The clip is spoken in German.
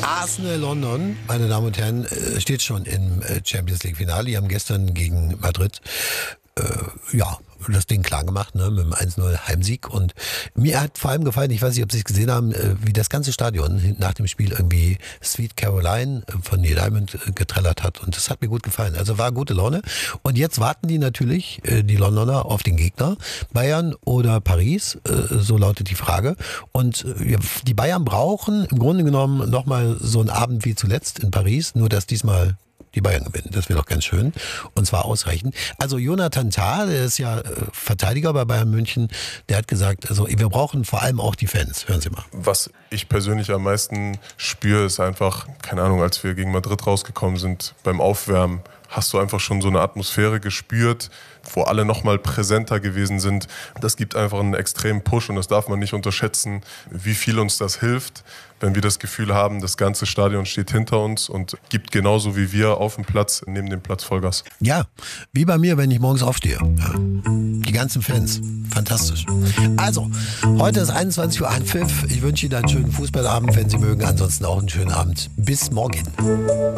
Arsenal London, meine Damen und Herren, steht schon im Champions League Finale. Die haben gestern gegen Madrid das Ding klar gemacht, ne, mit dem 1-0 Heimsieg. Und mir hat vor allem gefallen, ich weiß nicht, ob Sie es gesehen haben, wie das ganze Stadion nach dem Spiel irgendwie Sweet Caroline von Neil Diamond getrellert hat. Und das hat mir gut gefallen. Also war gute Laune. Und jetzt warten die natürlich, die Londoner, auf den Gegner. Bayern oder Paris, so lautet die Frage. Und die Bayern brauchen im Grunde genommen nochmal so einen Abend wie zuletzt in Paris, nur dass diesmal die Bayern gewinnen. Das wäre doch ganz schön. Und zwar ausreichend. Also Jonathan Tah, der ist ja Verteidiger bei Bayern München, der hat gesagt, also wir brauchen vor allem auch die Fans. Hören Sie mal. Was ich persönlich am meisten spüre, ist einfach, keine Ahnung, als wir gegen Madrid rausgekommen sind, beim Aufwärmen, hast du einfach schon so eine Atmosphäre gespürt, wo alle nochmal präsenter gewesen sind. Das gibt einfach einen extremen Push und das darf man nicht unterschätzen, wie viel uns das hilft, wenn wir das Gefühl haben, das ganze Stadion steht hinter uns und gibt genauso wie wir auf dem Platz, neben dem Platz Vollgas. Ja, wie bei mir, wenn ich morgens aufstehe. Ja. Die ganzen Fans, fantastisch. Also, heute ist 21 Uhr Anpfiff. Ich wünsche Ihnen einen schönen Fußballabend, wenn Sie mögen. Ansonsten auch einen schönen Abend. Bis morgen.